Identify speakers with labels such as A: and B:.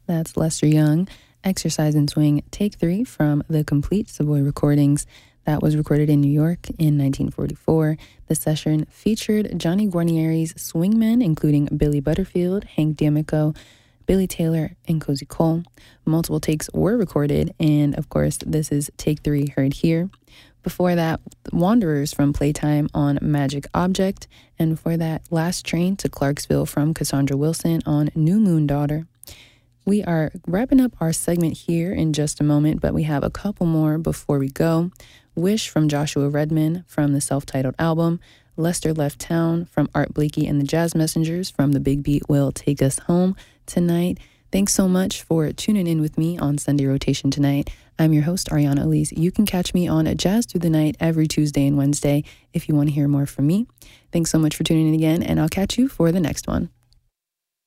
A: That's Lester Young, Exercise and Swing Take 3 from the Complete Savoy Recordings. That was recorded in New York in 1944. The session featured Johnny Guarnieri's swingmen, including Billy Butterfield, Hank D'Amico, Billy Taylor, and Cozy Cole. Multiple takes were recorded, and of course, this is Take 3 heard here. Before that, Wanderers from Playtime on Magic Object, and before that, Last Train to Clarksville from Cassandra Wilson on New Moon Daughter. We are wrapping up our segment here in just a moment, but we have a couple more before we go. Wish from Joshua Redman from the self-titled album. Lester Left Town from Art Blakey and the Jazz Messengers from The Big Beat Will Take Us Home tonight. Thanks so much for tuning in with me on Sunday Rotation tonight. I'm your host, Ariana Elise. You can catch me on Jazz Through the Night every Tuesday and Wednesday if you want to hear more from me. Thanks so much for tuning in again, and I'll catch you for the next one.